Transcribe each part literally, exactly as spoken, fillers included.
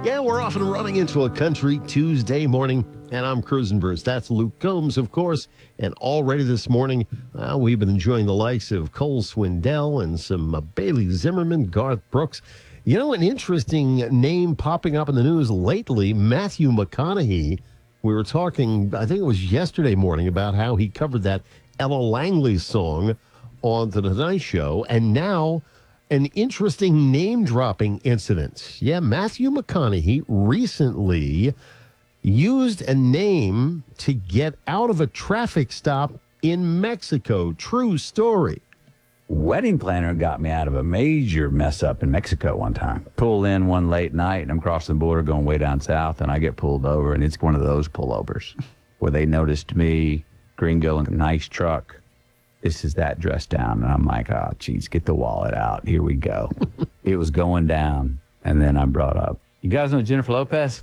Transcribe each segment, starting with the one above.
Yeah, we're off and running into a country Tuesday morning, and I'm cruising Bruce. That's Luke Combs, of course. And already this morning, uh, we've been enjoying the likes of Cole Swindell and some uh, Bailey Zimmerman, Garth Brooks. You know, an interesting name popping up in the news lately, Matthew McConaughey. We were talking, I think it was yesterday morning, about how he covered that Ella Langley song on The Tonight Show, and now an interesting name-dropping incident. Yeah, Matthew McConaughey recently used a name to get out of a traffic stop in Mexico. True story. Wedding planner got me out of a major mess up in Mexico one time. Pull in one late night, and I'm crossing the border going way down south, and I get pulled over, and it's one of those pullovers where they noticed me, gringo, in a nice truck. This is that dressed down. And I'm like, oh, geez, get the wallet out. Here we go. It was going down. And then I brought up, you guys know Jennifer Lopez?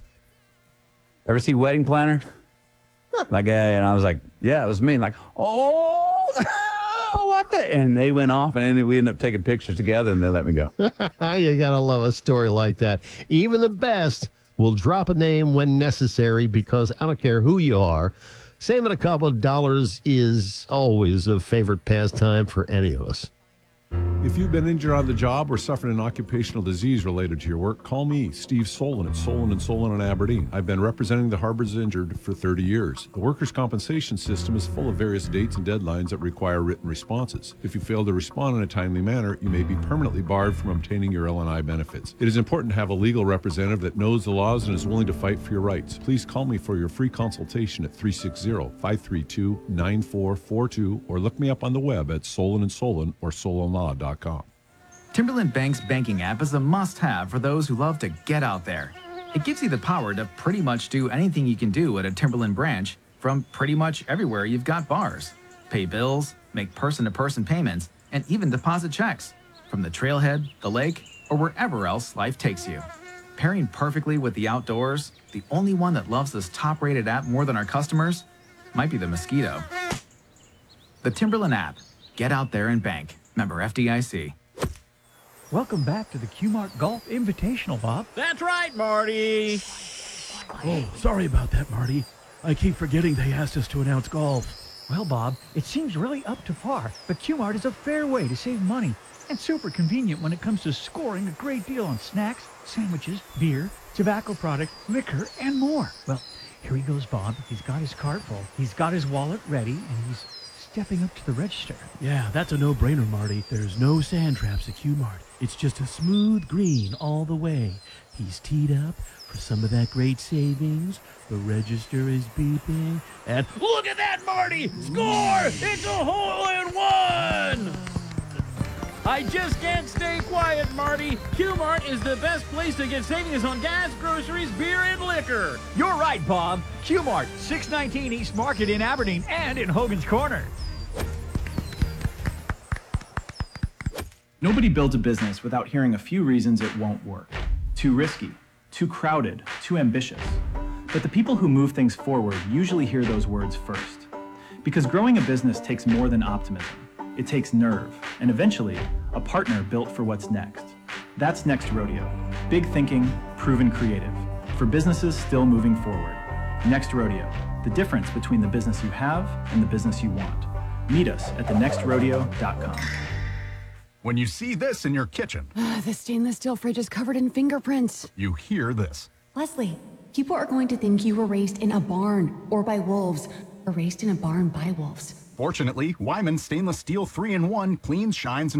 Ever see Wedding Planner? Like, uh, and I was like, yeah, it was me. Like, oh, what the? And they went off, and then we ended up taking pictures together, and they let me go. You got to love a story like that. Even the best will drop a name when necessary, because I don't care who you are. Saving a couple of dollars is always a favorite pastime for any of us. If you've been injured on the job or suffered an occupational disease related to your work, call me, Steve Solon at Solon and Solon in Aberdeen. I've been representing the Harbors Injured for thirty years. The workers' compensation system is full of various dates and deadlines that require written responses. If you fail to respond in a timely manner, you may be permanently barred from obtaining your L and I benefits. It is important to have a legal representative that knows the laws and is willing to fight for your rights. Please call me for your free consultation at three six zero, five three two, nine four four two or look me up on the web at Solon and Solon or solon law dot com. Timberland Bank's banking app is a must-have for those who love to get out there. It gives you the power to pretty much do anything you can do at a Timberland branch from pretty much everywhere you've got bars. Pay bills, make person-to-person payments, and even deposit checks from the trailhead, the lake, or wherever else life takes you. Pairing perfectly with the outdoors, the only one that loves this top-rated app more than our customers might be the mosquito. The Timberland app. Get out there and bank. Member F D I C. Welcome back to the Q-Mart Golf Invitational, Bob. That's right, Marty. Oh, sorry about that, Marty. I keep forgetting they asked us to announce golf. Well, Bob, it seems really up to par, but Q-Mart is a fair way to save money and super convenient when it comes to scoring a great deal on snacks, sandwiches, beer, tobacco product, liquor, and more. Well, here he goes, Bob. He's got his cart full. He's got his wallet ready, and he's stepping up to the register. Yeah, that's a no-brainer, Marty. There's no sand traps at Q-Mart. It's just a smooth green all the way. He's teed up for some of that great savings. The register is beeping. And Look at that, Marty! Score! It's a hole-in-one! I just can't stay quiet, Marty. Q-Mart is the best place to get savings on gas, groceries, beer, and liquor. You're right, Bob. Q-Mart, six nineteen East Market in Aberdeen and in Hogan's Corner. Nobody builds a business without hearing a few reasons it won't work. Too risky, too crowded, too ambitious. But the people who move things forward usually hear those words first. Because growing a business takes more than optimism. It takes nerve, and eventually, a partner built for what's next. That's Next Rodeo. Big thinking, proven creative. For businesses still moving forward. Next Rodeo. The difference between the business you have and the business you want. Meet us at the next rodeo dot com. When you see this in your kitchen, The stainless steel fridge is covered in fingerprints. you hear this. Leslie, people are going to think you were raised in a barn or by wolves, or raised in a barn by wolves. Fortunately, Wyman Stainless Steel three in one cleans, shines, and